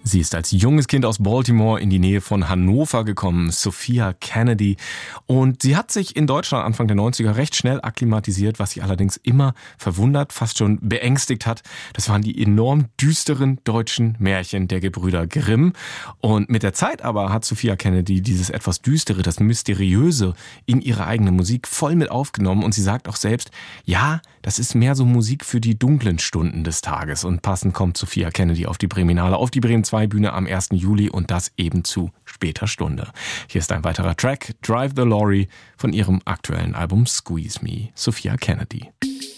Sie ist als junges Kind aus Baltimore in die Nähe von Hannover gekommen, Sophia Kennedy. Und sie hat sich in Deutschland Anfang der 90er recht schnell akklimatisiert, was sie allerdings immer verwundert, fast schon beängstigt hat. Das waren die enorm düsteren deutschen Märchen der Gebrüder Grimm. Und mit der Zeit aber hat Sophia Kennedy dieses etwas Düstere, das Mysteriöse in ihre eigene Musik voll mit aufgenommen. Und sie sagt auch selbst, ja, das ist mehr so Musik für die dunklen Stunden des Tages. Und passend kommt Sophia Kennedy auf die Breminale, auf die Bremen 2 Bühne am 1. Juli und das eben zu später Stunde. Hier ist ein weiterer Track, Drive the Lorry, von ihrem aktuellen Album Squeeze Me, Sophia Kennedy.